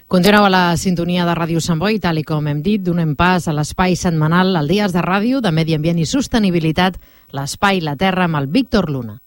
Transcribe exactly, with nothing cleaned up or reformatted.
Continueu a la sintonia de Ràdio Sant Boi, tal i com hem dit, donem pas a l'espai setmanal al Dies de Ràdio de Medi Ambient i Sostenibilitat, l'espai La Terra amb el Víctor Luna.